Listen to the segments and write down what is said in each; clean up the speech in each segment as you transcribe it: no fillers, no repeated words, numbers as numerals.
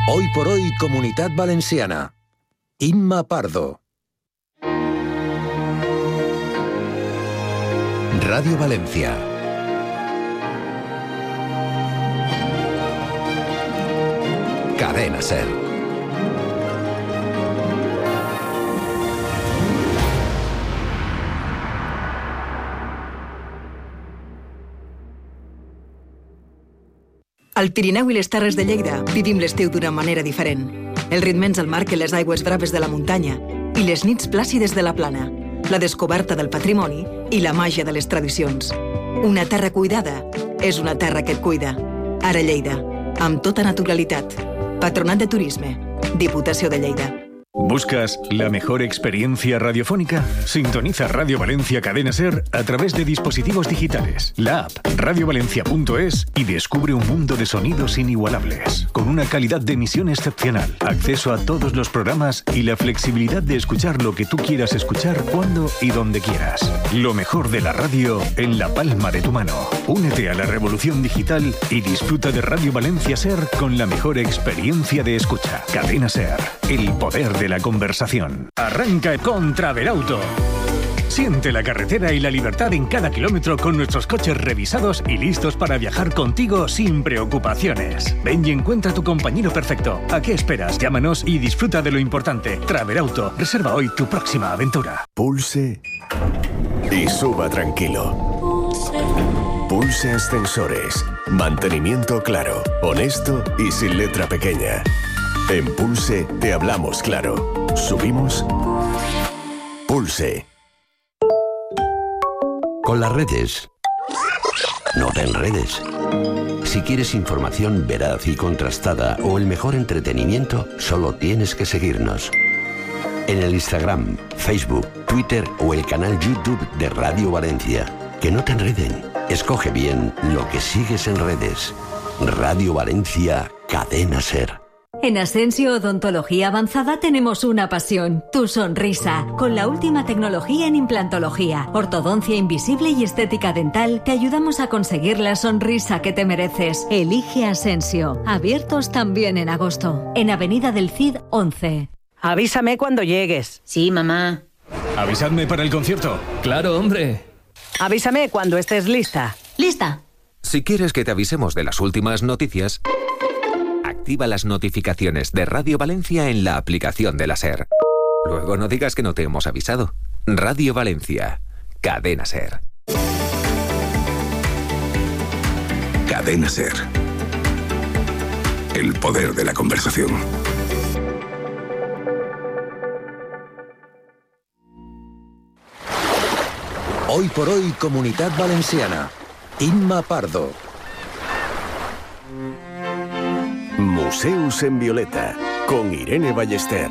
Hoy por hoy, Comunitat Valenciana. Imma Pardo. Radio Valencia. Cadena SER. Al Pirineu i les Terres de Lleida vivim l'estiu d'una manera diferent. El ritme ens el marquen les aigües braves de la muntanya i les nits plàcides de la plana, la descoberta del patrimoni i la màgia de les tradicions. Una terra cuidada és una terra que et cuida. Ara Lleida, amb tota naturalitat. Patronat de Turisme, Diputació de Lleida. ¿Buscas la mejor experiencia radiofónica? Sintoniza Radio Valencia Cadena SER a través de dispositivos digitales, la app radiovalencia.es y descubre un mundo de sonidos inigualables, con una calidad de emisión excepcional, acceso a todos los programas y la flexibilidad de escuchar lo que tú quieras escuchar cuando y donde quieras. Lo mejor de la radio en la palma de tu mano. Únete a la revolución digital y disfruta de Radio Valencia SER con la mejor experiencia de escucha. Cadena SER, el poder de la conversación. Arranca con Traverauto. Siente la carretera y la libertad en cada kilómetro con nuestros coches revisados y listos para viajar contigo sin preocupaciones. Ven y encuentra tu compañero perfecto. ¿A qué esperas? Llámanos y disfruta de lo importante. Traverauto. Reserva hoy tu próxima aventura. Pulse y suba tranquilo. Pulse Ascensores. Mantenimiento claro, honesto y sin letra pequeña. En Pulse te hablamos claro. Subimos. Pulse. Con las redes, no te enredes. Si quieres información veraz y contrastada o el mejor entretenimiento, solo tienes que seguirnos. En el Instagram, Facebook, Twitter o el canal YouTube de Radio Valencia. Que no te enreden. Escoge bien lo que sigues en redes. Radio Valencia, Cadena SER. En Asensio Odontología Avanzada tenemos una pasión, tu sonrisa. Con la última tecnología en implantología, ortodoncia invisible y estética dental, te ayudamos a conseguir la sonrisa que te mereces. Elige Asensio. Abiertos también en agosto. En Avenida del Cid 11. Avísame cuando llegues. Sí, mamá. Avisadme para el concierto. Claro, hombre. Avísame cuando estés lista. ¿Lista? Si quieres que te avisemos de las últimas noticias, activa las notificaciones de Radio Valencia en la aplicación de la SER. Luego no digas que no te hemos avisado. Radio Valencia, Cadena SER. Cadena SER. El poder de la conversación. Hoy por hoy, Comunitat Valenciana. Imma Pardo. Museus en Violeta, con Irene Ballester.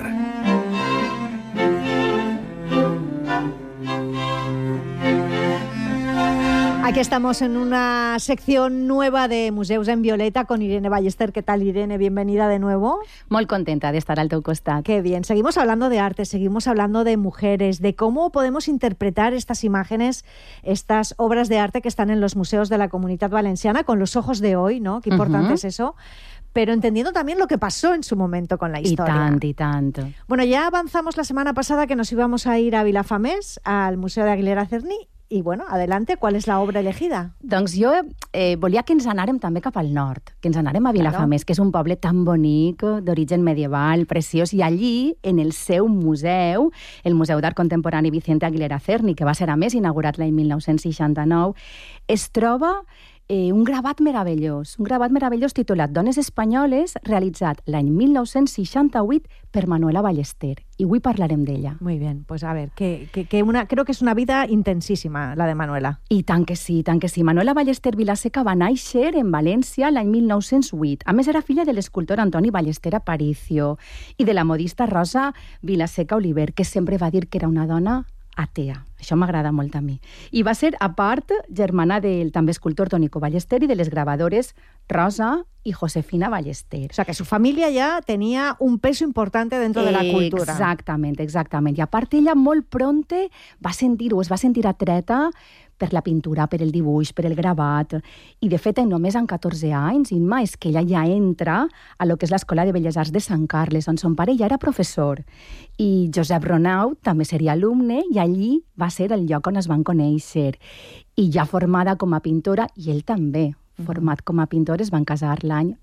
Aquí estamos en una sección nueva de Museus en Violeta con Irene Ballester. ¿Qué tal, Irene? Bienvenida de nuevo. Molt contenta de estar al teu costat. Qué bien. Seguimos hablando de arte, seguimos hablando de mujeres, de cómo podemos interpretar estas imágenes, estas obras de arte que están en los museos de la Comunitat Valenciana con los ojos de hoy, ¿no? Qué importante es eso. Pero entendiendo también lo que pasó en su momento con la historia. I tant. Bueno, ya avanzamos la semana pasada que nos íbamos a ir a Vilafamés, al Museo de Aguilera Cerny. I, bueno, adelante, ¿cuál és l'obra elegida? Doncs jo volia que ens anàrem també cap al nord, que ens anàrem a Vilafamés, que és un poble tan bonic, d'origen medieval, preciós, i allí, en el seu museu, el Museu d'Art Contemporani Vicente Aguilera Cerny, que va ser, a més, inaugurat l'any 1969, es troba un gravat meravellós titulat Dones espanyoles, realitzat l'any 1968 per Manuela Ballester. Y hoy hablarem d'ella. Muy bien, pues a ver, creo que es una vida intensísima, la de Manuela. I tant que sí. Manuela Ballester Vilaseca va néixer en València l'any 1908. A més, era filla de l'escultor Antoni Ballester Aparicio i de la modista Rosa Vilaseca Oliver, que sempre va dir que era una dona atea. Això m'agrada molt a mi. I va ser, a part, germana del també escultor Tónico Ballester i de les gravadores Rosa y Josefina Ballester. O sea, que su familia ya tenía un peso importante dentro de la cultura. Exactament. I a part, ella molt pronte es va sentir atreta per la pintura, per el dibuix, per el gravat. I, de fet, només amb 14 anys, Imma, és que ella ja entra a lo que és l'Escola de Belles Arts de Sant Carles, on son pare ja era professor. I Josep Renau també seria alumne i allí va ser el lloc on es van conèixer. I ja formada com a pintora, i ell també, format com a pintor, es van casar l'any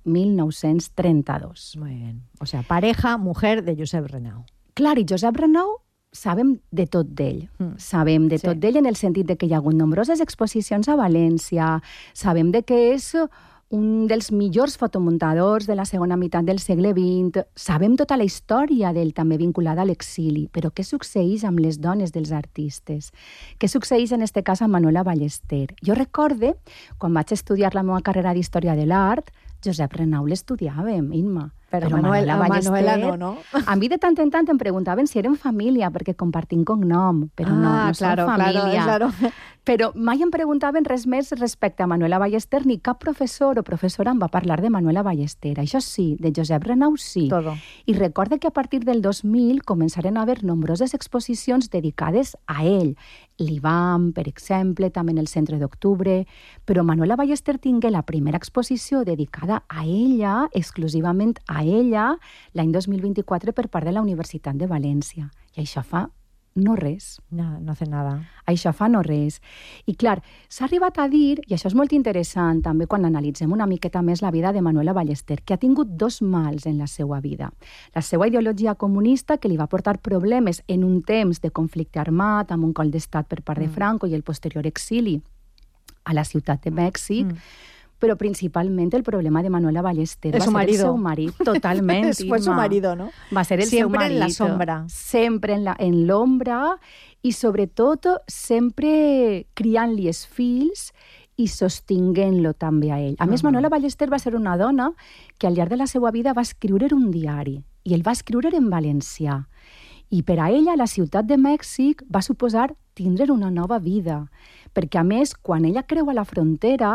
1932. Muy bien. O sea, pareja, mujer de Josep Renau. Clar, i Josep Renau sabem de tot d'ell. Sabem de tot d'ell en el sentit de que hi ha hagut nombroses exposicions a València, sabem de que és un dels millors fotomuntadors de la segona meitat del segle XX, sabem tota la història d'ell també vinculada a l'exili, però què succeeix amb les dones dels artistes? Què succeeix en este cas amb Manuela Ballester? Jo recorde, quan vaig estudiar la meva carrera d'Història de l'Art, Josep Renau l'estudiàvem, Imma. Però Manuela no? A mi de tant en tant em preguntaven si eren família, perquè compartim cognom, però no som família. Claro. Però mai em preguntaven res més respecte a Manuela Ballester, ni cap professor o professora em va parlar de Manuela Ballester. Això sí, de Josep Renau sí. Todo. I recorde que a partir del 2000 començaren a haver nombroses exposicions dedicades a ell. L'IBAM, per exemple, també en el Centre d'Octubre, però Manuela Ballester tingué la primera exposició dedicada a ella, exclusivament a ella, l'any 2024 per part de la Universitat de València. I això fa no res. No hace nada. Això fa no res. I clar, s'ha arribat a dir, i això és molt interessant també quan analitzem una miqueta més la vida de Manuela Ballester, que ha tingut dos mals en la seva vida. La seva ideologia comunista, que li va portar problemes en un temps de conflicte armat, amb un cop d'estat per part de Franco i el posterior exili a la ciutat de Mèxic, però principalment el problema de Manuela Ballester va ser el seu marit, totalment. Fue su marido, ¿no? Va ser el seu marit. Siempre en la sombra. Sempre en l'ombra i, sobretot, sempre criant-li els fills i sostinguent-lo també a ell. A més, Manuela Ballester va ser una dona que al llarg de la seva vida va escriure un diari, i el va escriure en valencià. I per a ella, la ciutat de Mèxic va suposar tindre una nova vida, perquè, a més, quan ella creua la frontera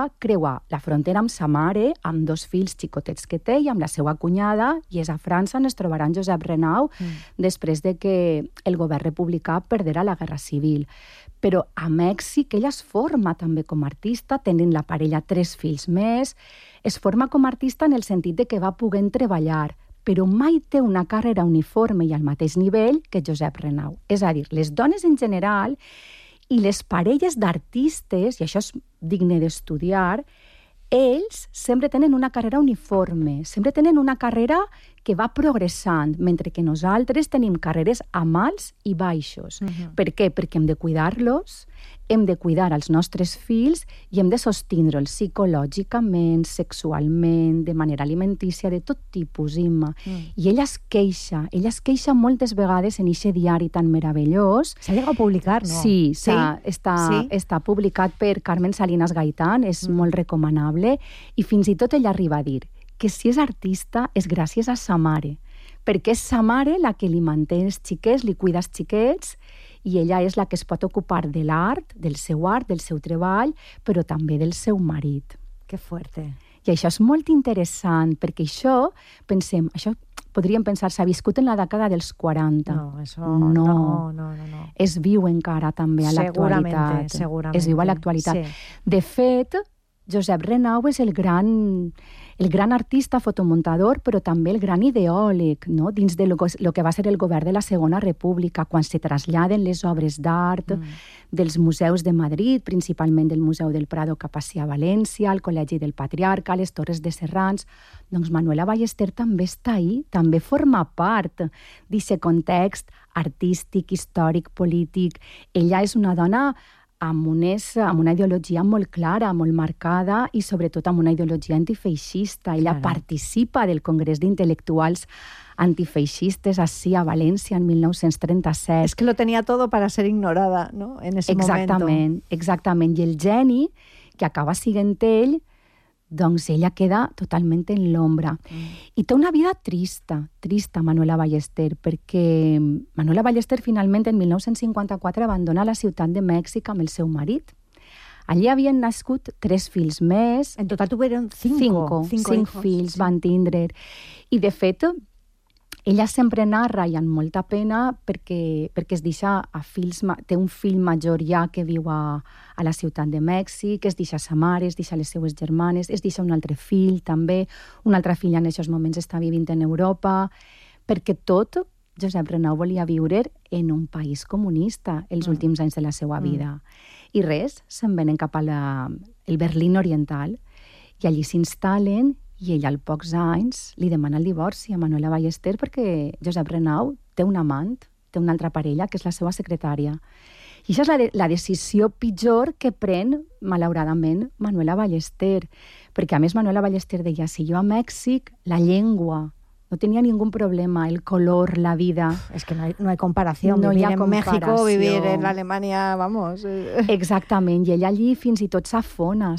amb sa mare, amb dos fills xicotets que té i amb la seva cunyada, i és a França on es trobarà Josep Renau després de que el govern republicà perdera la Guerra Civil. Però a Mèxic ella es forma també com a artista, tenint la parella 3 fills més, es forma com a artista en el sentit de que va poder treballar, però mai té una carrera uniforme i al mateix nivell que Josep Renau. És a dir, les dones en general i les parelles d'artistes, i això és digne d'estudiar, ells sempre tenen una carrera uniforme, sempre tenen una carrera que va progressant, mentre que nosaltres tenim carreres amb alts i baixos. Per què? Perquè hem de cuidar-los, hem de cuidar els nostres fills i hem de sostindre'ls psicològicament, sexualment, de manera alimentícia, de tot tipus, Imma. I ella es queixa moltes vegades en eixe diari tan meravellós. S'ha llegat a publicar, no? Sí, està publicat per Carmen Salinas Gaitán, és molt recomanable, i fins i tot ella arriba a dir que si és artista és gràcies a sa mare, perquè és sa mare la que li manté els xiquets, li cuida els xiquets, i ella és la que es pot ocupar de l'art, del seu treball, però també del seu marit. Que fuerte. I això és molt interessant, perquè això podríem pensar, s'ha viscut en la dècada dels 40. No, això no. Es viu encara també a l'actualitat. Segurament. Es viu a l'actualitat. Sí. De fet, Josep Renau és el gran artista fotomuntador, però també el gran ideòleg, no? Dins de lo que va ser el govern de la Segona República, quan se traslladen les obres d'art dels museus de Madrid, principalment del Museu del Prado cap a València, al Col·legi del Patriarca, les Torres de Serrans. Doncs Manuela Ballester també està ahí, també forma part d'aquest context artístic, històric, polític. Ella és una dona amb una ideologia molt clara, molt marcada, i sobretot amb una ideologia antifeixista. Ella participa del Congrés d'Intel·lectuals antifeixistes ací a València en 1937. Es que lo tenía todo para ser ignorada, ¿no? En ese momento. Exactament. I el geni que acaba siguent ell, doncs ella queda totalment en l'ombra. I té una vida trista Manuela Ballester, perquè Manuela Ballester finalment en 1954 abandona la ciutat de Mèxic amb el seu marit. Allí havien nascut 3 fills més. En total tuvieron 5 fills van tindre. I de fet, Ella sempre narra i amb molta pena perquè es deixa a fills... Té un fill major ja que viu a la ciutat de Mèxic, es deixa sa mare, es deixa les seues germanes, es deixa un altre fill també, un altre fill en aquests moments està vivint en Europa, perquè tot Josep Renau volia viure en un país comunista els últims anys de la seva vida. I res, se'n venen cap a el Berlín Oriental i allí s'instal·len i ell, al pocs anys, li demana el divorci a Manuela Ballester perquè Josep Renau té un amant, té una altra parella, que és la seva secretària. I això és la decisió pitjor que pren, malauradament, Manuela Ballester. Perquè, a més, Manuela Ballester deia, si jo a Mèxic, la llengua, no tenía ningún problema, el color, la vida. Es que no hay comparación. No vivir hi ha en comparació. México, vivir en Alemania, vamos. Exactament, i ella allí fins i tot s'afona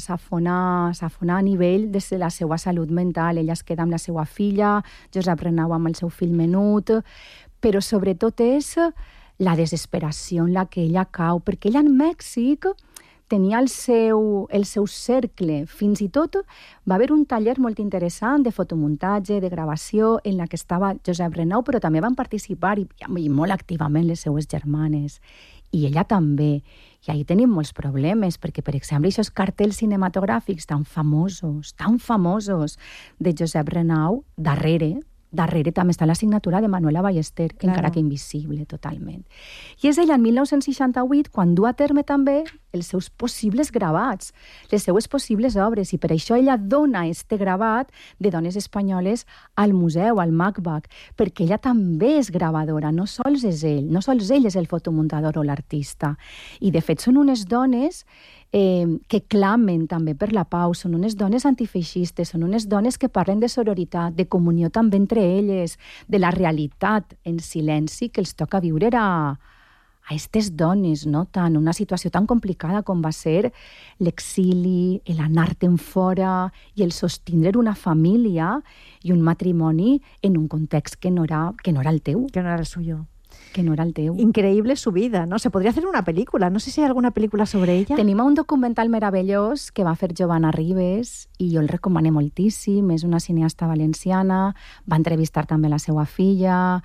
a nivell de la seva salut mental. Ella es queda amb la seva filla, Josep Renau amb el seu fill menut, però sobretot és la desesperació en la que ella cau, perquè ella en Mèxic tenia el seu cercle. Fins i tot va haver un taller molt interessant de fotomuntatge, de gravació, en la que estava Josep Renau, però també van participar i molt activament les seues germanes. I ella també. I ahí tenim molts problemes, perquè, per exemple, aquests cartells cinematogràfics tan famosos de Josep Renau, darrere també està la signatura de Manuela Ballester, encara que invisible totalment. I és ella, en 1968, quan du a terme també els seus possibles gravats, les seues possibles obres, i per això ella dona este gravat de dones espanyoles al museu, al MACBAC, perquè ella també és gravadora, no sols és ell és el fotomuntador o l'artista. I, de fet, són unes dones que clamen també per la pau, són unes dones antifeixistes, són unes dones que parlen de sororitat, de comunió també entre elles, de la realitat en silenci que els toca viure a aquestes dones, no? Una situació tan complicada com va ser l'exili, l'anar-te'n fora i el sostindre una família i un matrimoni en un context que no era el teu. Que no era el suyo. Que no era el teu. Increíble su vida, ¿no? Se podría hacer una película. No sé si hay alguna película sobre ella. Tenim un documental meravellós que va fer Giovanna Ribes i jo el recomano moltíssim. És una cineasta valenciana, va entrevistar també la seva filla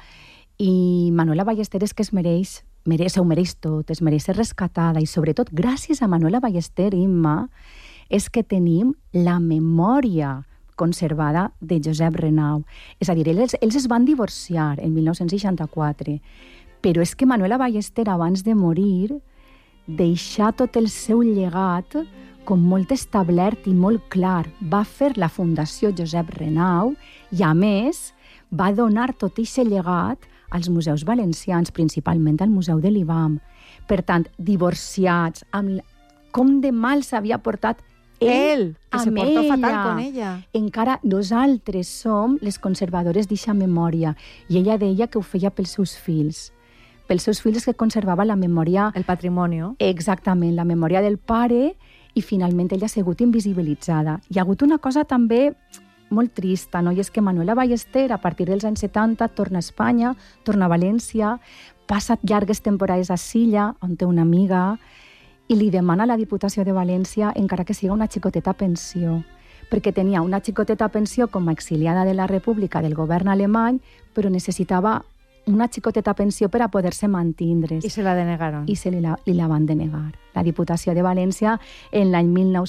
i Manuela Ballester és que ho mereix tot, es mereix ser rescatada i sobretot gràcies a Manuela Ballester, Imma, és que tenim la memòria conservada de Josep Renau. És a dir, ells es van divorciar en 1964, però és que Manuela Ballester, abans de morir, deixà tot el seu llegat com molt establert i molt clar. Va fer la Fundació Josep Renau i, a més, va donar tot aquest llegat als museus valencians, principalment al Museu de l'Ibam. Per tant, divorciats, com de mal s'havia portat ell, que se portó fatal con ella. Encara nosaltres som les conservadores d'eixa memòria. I ella deia que ho feia pels seus fills. Pels seus fills que conservava la memòria... El patrimonio. Exactament, la memòria del pare, i finalment ella ha sigut invisibilitzada. Hi ha hagut una cosa també molt trista, no? I és que Manuela Ballester, a partir dels anys 70, torna a Espanya, torna a València, passa llargues temporades a Silla, on té una amiga, i li demana a la Diputació de València, encara que siga una xicoteta pensió, perquè tenia una xicoteta pensió com a exiliada de la República del govern alemany, però necessitava una xicoteta pensió per a poder-se mantindre. I se la denegaron. I li la van denegar. La Diputació de València, en l'any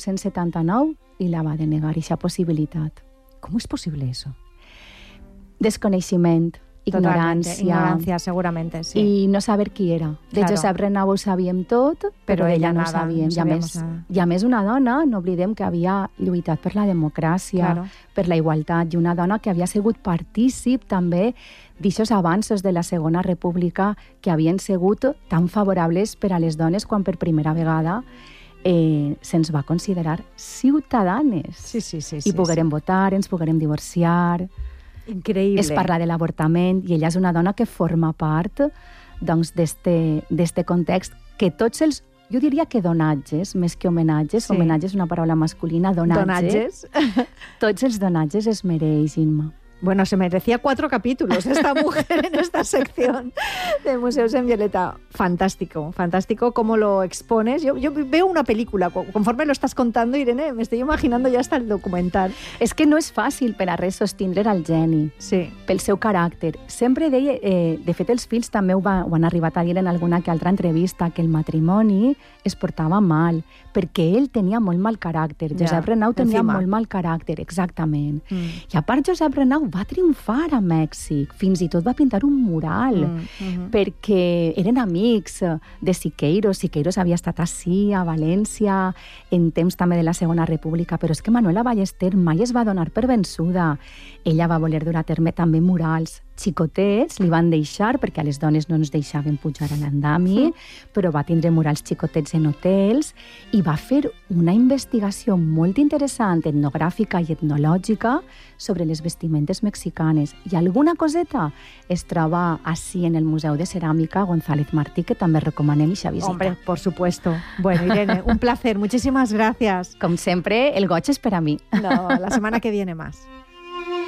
1979, li la va denegar, aquesta possibilitat. ¿Cómo es posible eso? Desconeixement, ignorancia, seguramente, sí. I no saber qui era. De Josep Renau ho sabíem tot, però d'ella no ho sabíem. I a més, una dona, no oblidem que havia lluitat per la democràcia, per la igualtat, i una dona que havia sigut partícip també d'aixòs avanços de la Segona República que havien sigut tan favorables per a les dones quan per primera vegada se'ns va considerar ciutadanes. Sí. I poguérem votar, ens poguérem divorciar. Increïble. Es parla de l'avortament i ella és una dona que forma part d'este context que tots els, jo diria que donatges, més que homenatges, homenatges és una paraula masculina, donatges. Tots els donatges es mereix, Imma. Bueno, se merecía 4 capítulos esta mujer en esta sección de Museos en Violeta. Fantástico, fantástico cómo lo expones. Yo veo una película, conforme lo estás contando, Irene, me estoy imaginando ja hasta el documental. És que no és fàcil per a res sostindre al geni, sí, pel seu caràcter. Sempre deia, de fet els fills també ho han arribat a dir en alguna que altra entrevista, que el matrimoni es portava mal, perquè ell tenia molt mal caràcter. Josep Renau tenia molt mal caràcter, exactament. I a part, Josep Renau va triomfar a Mèxic, fins i tot va pintar un mural, perquè eren amics de Siqueiros. Siqueiros havia estat ací, a València, en temps també de la Segona República, però és que Manuela Ballester mai es va donar per vençuda. Ella va voler dur a terme també murals xicotets, li van deixar, perquè a les dones no ens deixaven pujar a l'andami, però va tindre murals xicotets en hotels i va fer una investigació molt interessant, etnogràfica i etnològica, sobre les vestimentes mexicanes. I alguna coseta es troba així en el Museu de Ceràmica González Martí, que també recomanem ixa visita. Hombre, por supuesto. Bueno, Irene, un placer. Muchísimas gracias. Como siempre, el goig es para mí. No, la semana que viene más.